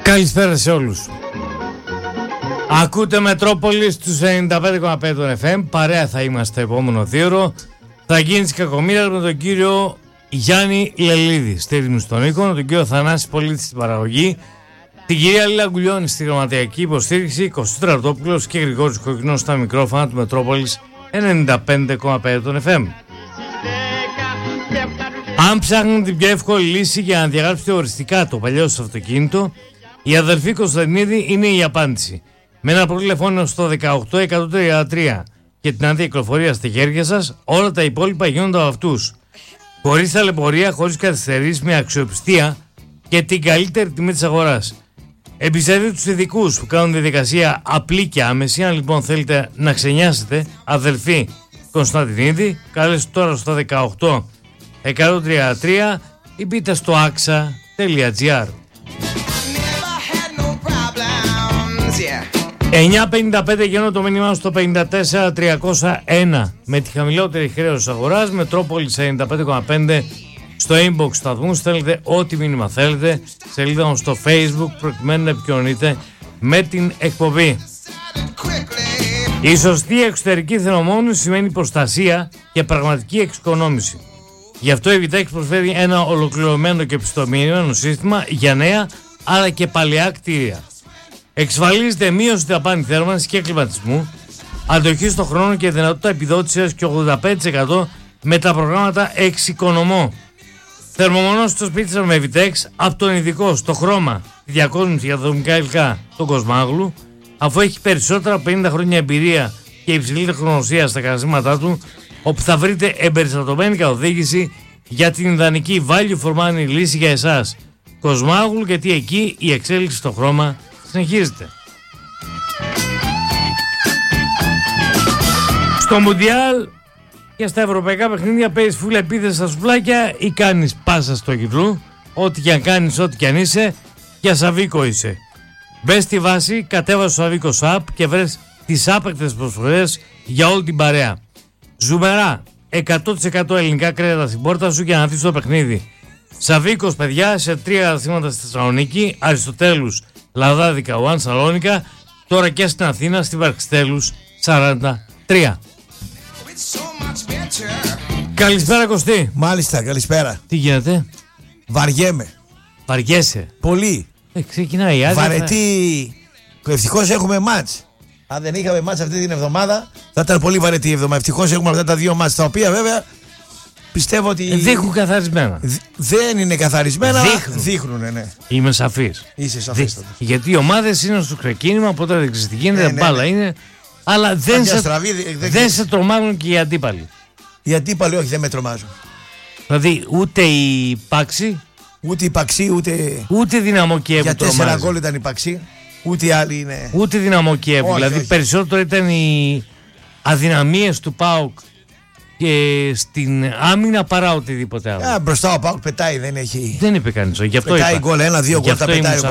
Καλησπέρα σε όλους. Ακούτε Μετρόπολη στους 95,5 FM. Παρέα θα είμαστε επόμενο 2ωρο. Θα γίνει της κακομοίρας με τον κύριο Γιάννη Λελίδη στη ρύθμιση των οίκων, τον κύριο Θανάση Πολίτη στην παραγωγή, την κυρία Λίλα Γκουλιώνη στη γραμματιακή υποστήριξη, Κωστή Ρατόπουλος και Γρηγόρης Κοκκινός στα μικρόφωνα του Μετρόπολης 95,5 FM. Αν ψάχνουν την πιο εύκολη λύση για να διαγράψετε οριστικά το παλιό σας αυτοκίνητο, η αδελφή Κωνσταντινίδη είναι η απάντηση. Με ένα τηλεφώνημα στο 18133 και την άδεια κυκλοφορία στα χέρια σας, όλα τα υπόλοιπα γίνονται από αυτούς. Χωρίς ταλαιπωρία, χωρίς καθυστερήσεις, με αξιοπιστία και την καλύτερη τιμή της αγοράς. Εμπιστευτείτε τους ειδικούς που κάνουν τη διαδικασία απλή και άμεση. Αν λοιπόν θέλετε να ξενιάσετε, αδελφή Κωνσταντινίδη, καλέστε τώρα στο 18133 ή μπείτε στο axa.gr. 9.55 γίνω το μήνυμα στο 54.301 με τη χαμηλότερη χρέωση αγοράς. Μετρόπολη 95,5 στο inbox σταθμού. Στέλνετε ό,τι μήνυμα θέλετε. Σελίδα μου στο Facebook προκειμένου να επικοινωνείτε με την εκπομπή. Η σωστή εξωτερική θερμομόνωση σημαίνει προστασία και πραγματική εξοικονόμηση. Γι' αυτό η Vitex προσφέρει ένα ολοκληρωμένο και επιστοποιημένο σύστημα για νέα αλλά και παλαιά κτίρια. Εξασφαλίζεται μείωση του δαπάνη θέρμανσης και κλιματισμού, αντοχή στον χρόνο και δυνατότητα επιδότησης και 85% με τα προγράμματα Εξοικονομώ. Θερμομονώσει στο σπίτι σας με Vitex από τον ειδικό στο χρώμα, τη διακόσμηση για δομικά υλικά, τον Κοσμάγλου, αφού έχει περισσότερα από 50 χρόνια εμπειρία και υψηλή τεχνογνωσία στα καταστήματά του, όπου θα βρείτε εμπεριστατωμένη καθοδήγηση για την ιδανική value for money λύση για εσάς. Κοσμάγλου, γιατί εκεί η εξέλιξη στο χρώμα συνεχίζεται. Στο Μουντιάλ και στα ευρωπαϊκά παιχνίδια παίζεις φουλ επίθεση στα σουβλάκια ή κάνεις πάσα στο γυφλού. Ό,τι και αν κάνεις, ό,τι και αν είσαι, για Σαβίκο είσαι. Μπες στη βάση, κατέβασε το Σαβίκο app και βρες τις άπεκτες προσφορές για όλη την παρέα. Ζουμερά, 100% ελληνικά κρέατα στην πόρτα σου για να δεις το παιχνίδι. Σαβίκος, παιδιά, σε 3 καταστήματα στη Θεσσαλονίκη, Αριστοτέλους, Λαδάδικα, Ουάν Σαλόνικα, τώρα και στην Αθήνα, στη Βαρκστέλους 43. Καλησπέρα Κωστή. Μάλιστα, καλησπέρα. Τι γίνεται? Βαριέμαι. Βαριέσαι? Πολύ. Ξεκινάει η άδεια. Βαρετή. Ευτυχώς έχουμε μάτς. Αν δεν είχαμε μάτς αυτή την εβδομάδα, θα ήταν πολύ βαρετή η εβδομάδα. Ευτυχώς έχουμε αυτά τα δύο μάτς, τα οποία βέβαια πιστεύω ότι δείχνουν καθαρισμένα. Δεν είναι καθαρισμένα, δείχνουν, ναι. Είμαι σαφής. Είσαι σαφής. Γιατί οι ομάδες είναι στο ξεκίνημα, οπότε δεν ξέρεις τι γίνεται, μπάλα είναι. Αλλά δεν σε τρομάζουν και οι αντίπαλοι. Οι αντίπαλοι όχι, δεν με τρομάζουν. Δηλαδή ούτε η Πάξη, ούτε η Παξί, ούτε Δυναμό Κιέβου. Για 4 γκολ ήταν η Παξί. Ούτε οι άλλοι είναι. Ούτε Δυναμό Κιέβου. Δηλαδή όχι. Περισσότερο ήταν οι αδυναμίες του ΠΑΟΚ και στην άμυνα παρά οτιδήποτε άλλο. Μπροστά ο ΠΑΟΚ πετάει, δεν έχει. Δεν είπε κανείς. Πετάει γκολ, 1-2 γκολ τα πετάει.